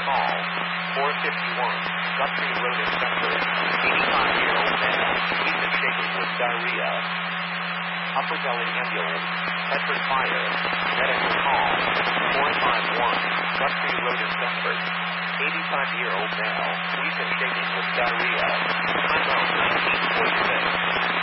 call. 451, Guthrie Road in Bedford. 85-year-old male. Weak and shaking with diarrhea. Upper belly ambulance. Bedford Fire. Medical call. 451, Guthrie Road in Bedford. 85-year-old male. Weak and shaking with diarrhea. Time out 1946.